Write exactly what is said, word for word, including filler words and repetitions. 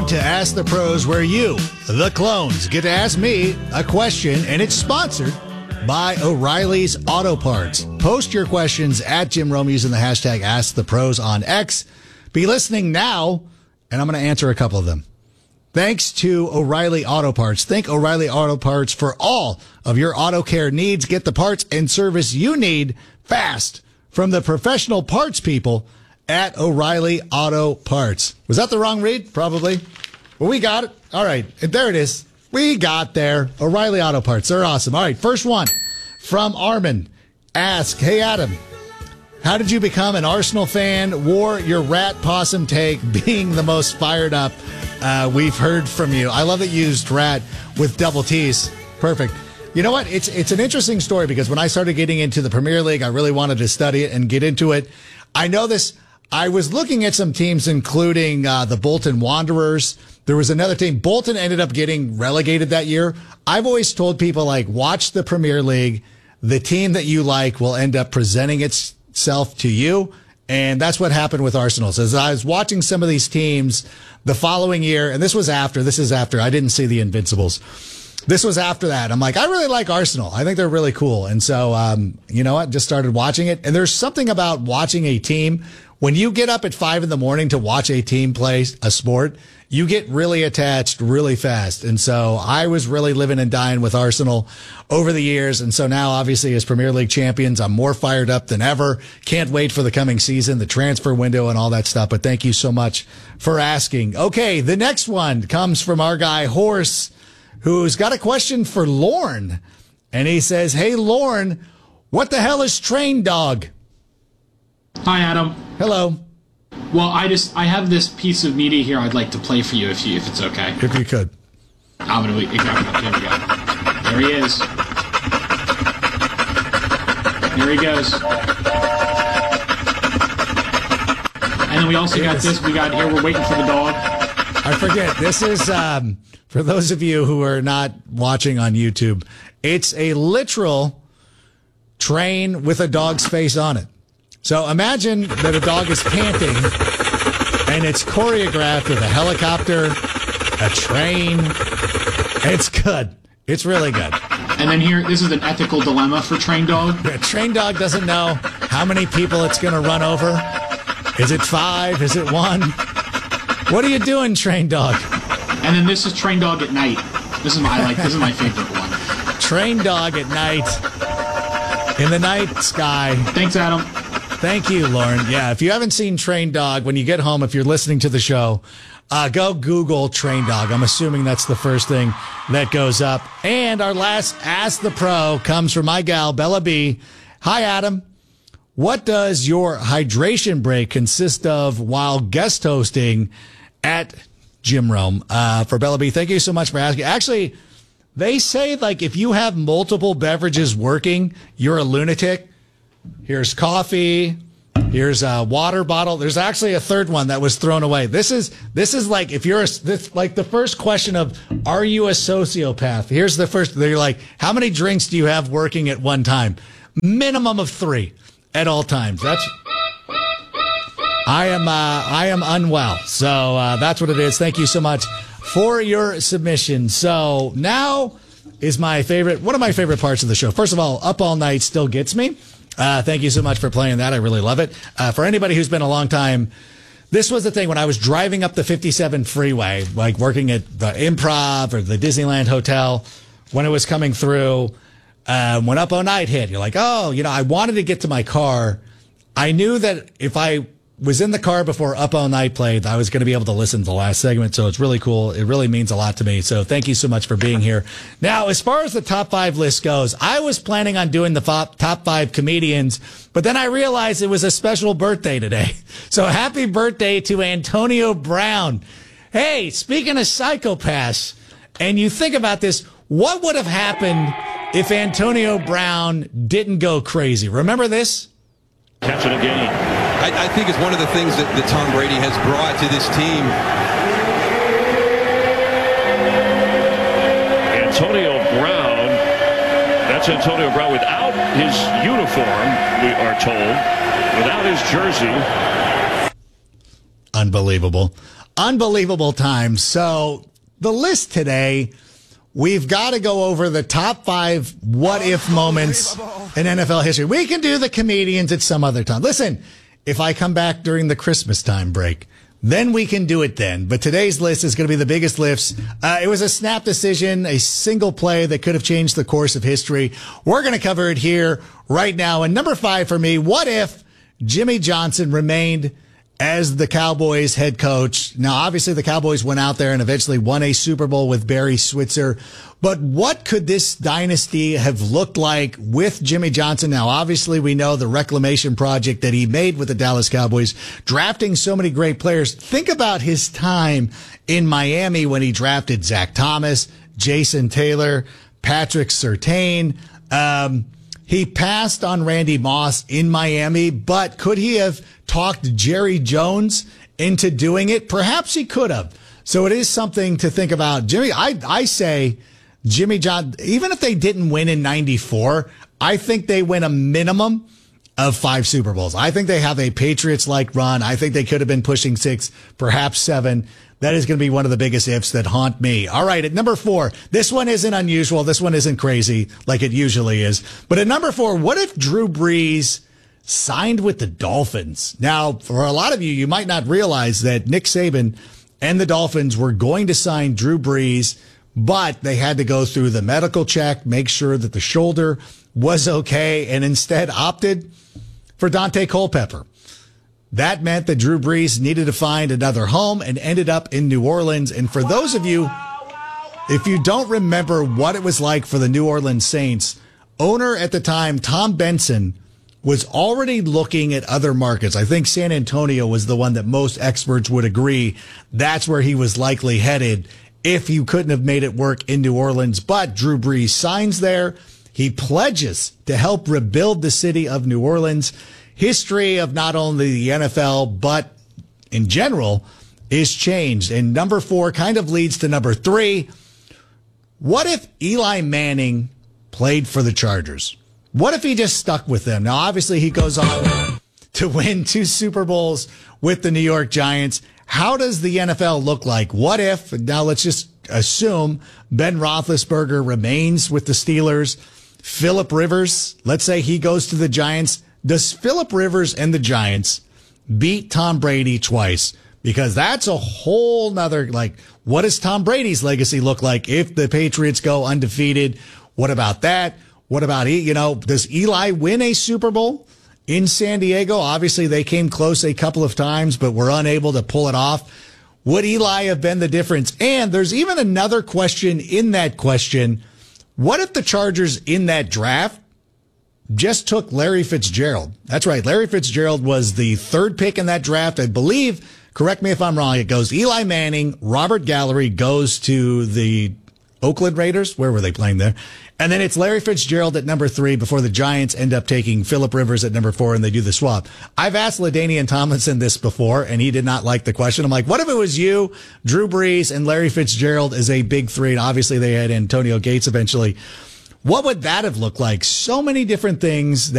to Ask the Pros, where you, the clones, get to ask me a question, and it's sponsored by O'Reilly's Auto Parts. Post your questions at Jim Rome using the hashtag Ask the Pros on X. Be listening now, and I'm going to answer a couple of them. Thanks to O'Reilly Auto Parts. Think O'Reilly Auto Parts for all of your auto care needs. Get the parts and service you need fast from the professional parts people at O'Reilly Auto Parts. Was that the wrong read? Probably. Well, we got it. All right. There it is. We got there. O'Reilly Auto Parts. They're awesome. All right. First one from Armin. Ask, hey, Adam, how did you become an Arsenal fan? Wore your rat possum take, being the most fired up uh, we've heard from you. I love that you used rat with double T's. Perfect. You know what? It's it's an interesting story because when I started getting into the Premier League, I really wanted to study it and get into it. I know this. I was looking at some teams, including uh, the Bolton Wanderers. There was another team. Bolton ended up getting relegated that year. I've always told people, like, watch the Premier League. The team that you like will end up presenting itself to you. And that's what happened with Arsenal. So as I was watching some of these teams the following year, and this was after, this is after, I didn't see the Invincibles. This was after that. I'm like, I really like Arsenal. I think they're really cool. And so, um, you know what? Just started watching it. And there's something about watching a team. When you get up at five in the morning to watch a team play a sport, you get really attached really fast. And so I was really living and dying with Arsenal over the years. And so now, obviously, as Premier League champions, I'm more fired up than ever. Can't wait for the coming season, the transfer window and all that stuff. But thank you so much for asking. Okay, the next one comes from our guy, Horse, who's got a question for Lorne. And he says, hey, Lorne, what the hell is Train Dog? Hi, Adam. Hello. Well, I just I have this piece of media here I'd like to play for you if you if it's okay. If you could. I'm gonna exactly. There we go. There he is. Here he goes. And then we also got this. We got here. We're waiting for the dog. I forget. This is um, for those of you who are not watching on YouTube. It's a literal train with a dog's face on it. So imagine that a dog is panting, and it's choreographed with a helicopter, a train. It's good. It's really good. And then here, this is an ethical dilemma for Train Dog. A Train Dog doesn't know how many people it's going to run over. Is it five? Is it one? What are you doing, Train Dog? And then this is Train Dog at night. This is my I like. This is my favorite one. Train Dog at night in the night sky. Thanks, Adam. Thank you, Lauren. Yeah, if you haven't seen Train Dog, when you get home, if you're listening to the show, uh, go Google Train Dog. I'm assuming that's the first thing that goes up. And our last Ask the Pro comes from my gal, Bella B. Hi, Adam. What does your hydration break consist of while guest hosting at Jim Rome? Uh, for Bella B, thank you so much for asking. Actually, they say, like, if you have multiple beverages working, you're a lunatic. Here's coffee. Here's a water bottle. There's actually a third one that was thrown away. This is this is like if you're a, this, like the first question of, are you a sociopath? Here's the first. They're like, how many drinks do you have working at one time? Minimum of three at all times. That's. I am uh, I am unwell, so uh, that's what it is. Thank you so much for your submission. So now is my favorite. One of my favorite parts of the show. First of all, Up All Night still gets me. Uh, thank you so much for playing that. I really love it. Uh, for anybody who's been a long time, this was the thing when I was driving up the fifty-seven freeway, like working at the Improv or the Disneyland Hotel, when it was coming through, uh, when Up All Night hit, you're like, oh, you know, I wanted to get to my car. I knew that if I was in the car before Up All Night played, I was going to be able to listen to the last segment. So it's really cool. It really means a lot to me. So thank you so much for being here. Now, as far as the top five list goes, I was planning on doing the top five comedians, but then I realized it was a special birthday today. So happy birthday to Antonio Brown. Hey, speaking of psychopaths, and you think about this, what would have happened if Antonio Brown didn't go crazy? Remember this? Catching a game. I, I think it's one of the things that, that Tom Brady has brought to this team. Antonio Brown, that's Antonio Brown without his uniform, we are told, without his jersey. Unbelievable. Unbelievable times. So the list today, we've got to go over the top five what-if moments in N F L history. We can do the comedians at some other time. Listen, if I come back during the Christmas time break, then we can do it then. But today's list is going to be the biggest lifts. Uh, it was a snap decision, a single play that could have changed the course of history. We're going to cover it here right now. And number five for me, what if Jimmy Johnson remained as the Cowboys head coach? Now, obviously, the Cowboys went out there and eventually won a Super Bowl with Barry Switzer. But what could this dynasty have looked like with Jimmy Johnson? Now, obviously, we know the reclamation project that he made with the Dallas Cowboys, drafting so many great players. Think about his time in Miami when he drafted Zach Thomas, Jason Taylor, Patrick Surtain. Um, he passed on Randy Moss in Miami, but could he have talked Jerry Jones into doing it? Perhaps he could have. So it is something to think about. Jimmy, I, I say Jimmy John, even if they didn't win in ninety-four, I think they win a minimum of five Super Bowls. I think they have a Patriots-like run. I think they could have been pushing six, perhaps seven. That is going to be one of the biggest ifs that haunt me. All right, at number four, this one isn't unusual. This one isn't crazy like it usually is. But at number four, what if Drew Brees signed with the Dolphins? Now, for a lot of you, you might not realize that Nick Saban and the Dolphins were going to sign Drew Brees, but they had to go through the medical check, make sure that the shoulder was okay, and instead opted for Dante Culpepper. That meant that Drew Brees needed to find another home and ended up in New Orleans. And for those of you, if you don't remember what it was like for the New Orleans Saints, owner at the time, Tom Benson, was already looking at other markets. I think San Antonio was the one that most experts would agree that's where he was likely headed if you couldn't have made it work in New Orleans. But Drew Brees signs there. He pledges to help rebuild the city of New Orleans. History of not only the N F L, but in general, is changed. And number four kind of leads to number three. What if Eli Manning played for the Chargers? What if he just stuck with them? Now, obviously, he goes on to win two Super Bowls with the New York Giants. How does the N F L look like? What if, now let's just assume Ben Roethlisberger remains with the Steelers. Phillip Rivers, let's say he goes to the Giants. Does Phillip Rivers and the Giants beat Tom Brady twice? Because that's a whole nother, like, what does Tom Brady's legacy look like if the Patriots go undefeated? What about that? What about, you know, does Eli win a Super Bowl in San Diego? Obviously, they came close a couple of times, but were unable to pull it off. Would Eli have been the difference? And there's even another question in that question. What if the Chargers in that draft just took Larry Fitzgerald? That's right. Larry Fitzgerald was the third pick in that draft. I believe, correct me if I'm wrong, it goes Eli Manning, Robert Gallery goes to the Oakland Raiders. Where were they playing there? And then it's Larry Fitzgerald at number three before the Giants end up taking Phillip Rivers at number four, and they do the swap. I've asked LaDainian Tomlinson this before, and he did not like the question. I'm like, what if it was you, Drew Brees, and Larry Fitzgerald as a big three? And obviously they had Antonio Gates eventually. What would that have looked like? So many different things that